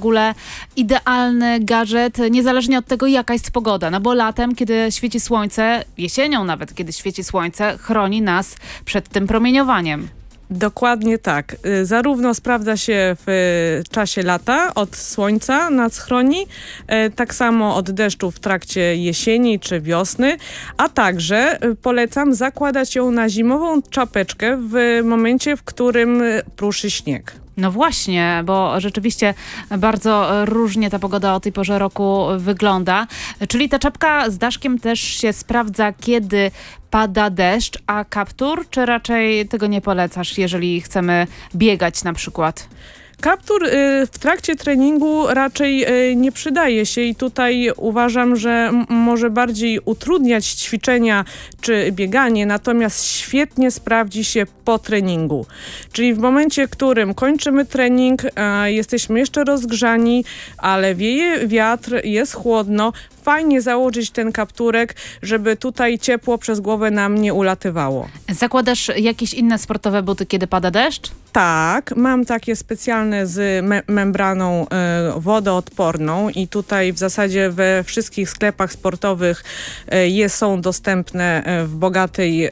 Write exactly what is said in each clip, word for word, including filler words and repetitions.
ogóle idealny gadżet, niezależnie od tego, jaka jest pogoda. No bo latem, kiedy świeci słońce, jesienią nawet, kiedy świeci słońce, chroni nas przed tym promieniowaniem. Dokładnie tak. Zarówno sprawdza się w czasie lata, od słońca nas chroni, tak samo od deszczu w trakcie jesieni czy wiosny, a także polecam zakładać ją na zimową czapeczkę w momencie, w którym pruszy śnieg. No właśnie, bo rzeczywiście bardzo różnie ta pogoda o tej porze roku wygląda. Czyli ta czapka z daszkiem też się sprawdza, kiedy pada deszcz, a kaptur, czy raczej tego nie polecasz, jeżeli chcemy biegać na przykład? Kaptur y, w trakcie treningu raczej y, nie przydaje się i tutaj uważam, że m- może bardziej utrudniać ćwiczenia czy bieganie, natomiast świetnie sprawdzi się po treningu. Czyli w momencie, w którym kończymy trening, y, jesteśmy jeszcze rozgrzani, ale wieje wiatr, jest chłodno, fajnie założyć ten kapturek, żeby tutaj ciepło przez głowę nam nie ulatywało. Zakładasz jakieś inne sportowe buty, kiedy pada deszcz? Tak, mam takie specjalne z me- membraną y, wodoodporną i tutaj w zasadzie we wszystkich sklepach sportowych y, je są dostępne y, w, bogatej, y,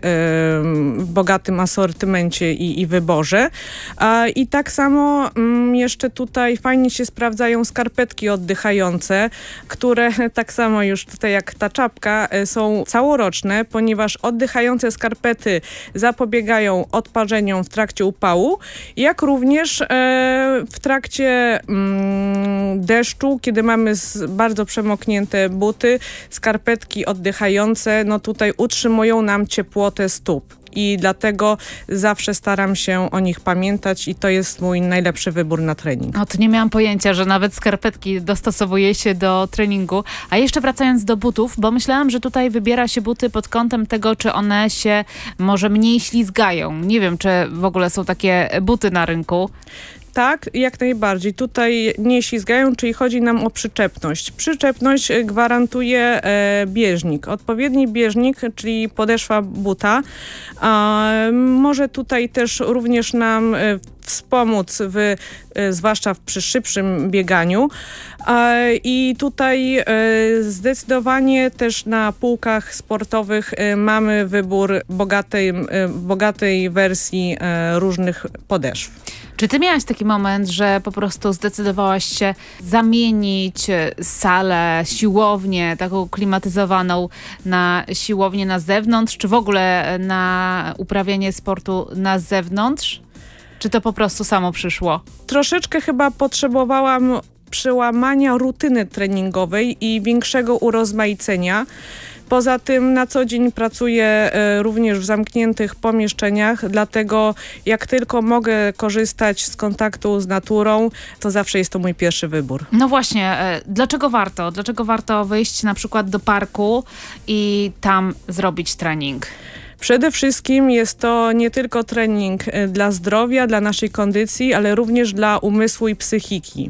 w bogatym asortymencie i, i wyborze. A, I tak samo y, jeszcze tutaj fajnie się sprawdzają skarpetki oddychające, które tak samo już tutaj jak ta czapka y, są całoroczne, ponieważ oddychające skarpety zapobiegają odparzeniom w trakcie upału, jak również e, w trakcie mm, deszczu, kiedy mamy z, bardzo przemoknięte buty, skarpetki oddychające, no tutaj utrzymują nam ciepłotę stóp. I dlatego zawsze staram się o nich pamiętać i to jest mój najlepszy wybór na trening. O, to nie miałam pojęcia, że nawet skarpetki dostosowuje się do treningu. A jeszcze wracając do butów, bo myślałam, że tutaj wybiera się buty pod kątem tego, czy one się może mniej ślizgają. Nie wiem, czy w ogóle są takie buty na rynku. Tak, jak najbardziej. Tutaj nie ślizgają, czyli chodzi nam o przyczepność. Przyczepność gwarantuje e, bieżnik. Odpowiedni bieżnik, czyli podeszwa buta, e, może tutaj też również nam e, wspomóc, w, e, zwłaszcza przy szybszym bieganiu. E, I tutaj e, zdecydowanie też na półkach sportowych e, mamy wybór bogatej, e, bogatej wersji e, różnych podeszw. Czy ty miałaś taki moment, że po prostu zdecydowałaś się zamienić salę, siłownię, taką klimatyzowaną na siłownię na zewnątrz, czy w ogóle na uprawianie sportu na zewnątrz? Czy to po prostu samo przyszło? Troszeczkę chyba potrzebowałam przełamania rutyny treningowej i większego urozmaicenia. Poza tym na co dzień pracuję y, również w zamkniętych pomieszczeniach, dlatego jak tylko mogę korzystać z kontaktu z naturą, to zawsze jest to mój pierwszy wybór. No właśnie, y, dlaczego warto? Dlaczego warto wyjść na przykład do parku i tam zrobić trening? Przede wszystkim jest to nie tylko trening dla zdrowia, dla naszej kondycji, ale również dla umysłu i psychiki.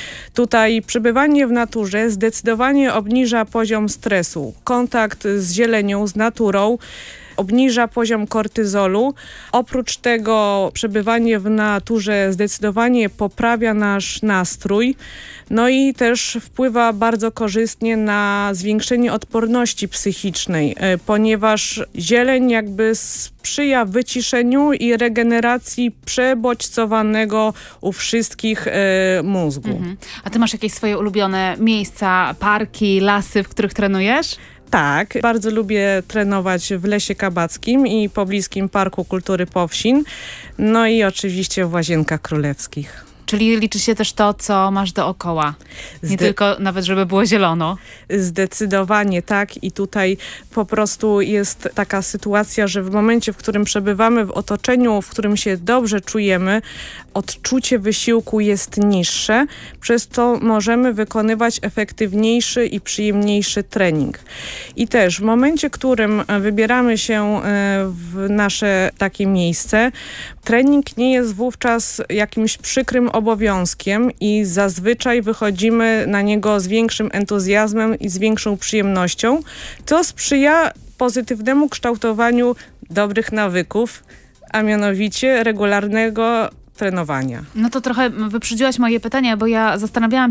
Tutaj przebywanie w naturze zdecydowanie obniża poziom stresu. Kontakt z zielenią, z naturą obniża poziom kortyzolu. Oprócz tego przebywanie w naturze zdecydowanie poprawia nasz nastrój. No i też wpływa bardzo korzystnie na zwiększenie odporności psychicznej, ponieważ zieleń jakby sprzyja wyciszeniu i regeneracji przebodźcowanego u wszystkich e, mózgu. Mhm. A ty masz jakieś swoje ulubione miejsca, parki, lasy, w których trenujesz? Tak, bardzo lubię trenować w Lesie Kabackim i pobliskim Parku Kultury Powsin, no i oczywiście w Łazienkach Królewskich. Czyli liczy się też to, co masz dookoła. Nie Zde- tylko nawet, żeby było zielono. Zdecydowanie tak i tutaj po prostu jest taka sytuacja, że w momencie, w którym przebywamy w otoczeniu, w którym się dobrze czujemy, odczucie wysiłku jest niższe, przez to możemy wykonywać efektywniejszy i przyjemniejszy trening. I też w momencie, w którym wybieramy się w nasze takie miejsce, trening nie jest wówczas jakimś przykrym obowiązkiem i zazwyczaj wychodzimy na niego z większym entuzjazmem i z większą przyjemnością, co sprzyja pozytywnemu kształtowaniu dobrych nawyków, a mianowicie regularnego trenowania. No to trochę wyprzedziłaś moje pytanie, bo ja zastanawiałam